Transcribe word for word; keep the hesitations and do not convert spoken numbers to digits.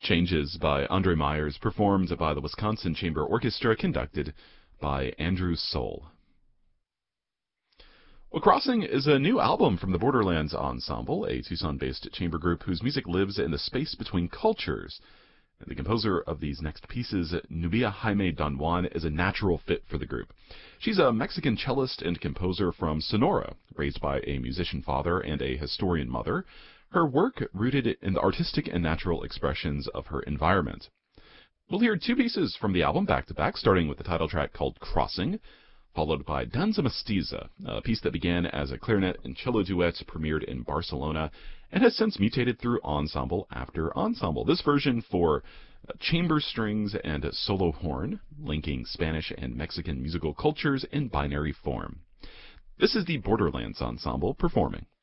Changes by Andre Myers, performed by the Wisconsin Chamber Orchestra, conducted by Andrew Soul. Well, Crossing is a new album from the Borderlands Ensemble, a Tucson-based chamber group whose music lives in the space between cultures. The composer of these next pieces, Nubia Jaime Don Juan, is a natural fit for the group. She's a Mexican cellist and composer from Sonora, raised by a musician father and a historian mother. Her work rooted in the artistic and natural expressions of her environment. We'll hear two pieces from the album back-to-back, starting with the title track called Crossing, followed by Danza Mestiza, a piece that began as a clarinet and cello duet, premiered in Barcelona, and has since mutated through ensemble after ensemble. This version for chamber strings and solo horn, linking Spanish and Mexican musical cultures in binary form. This is the Borderlands Ensemble performing.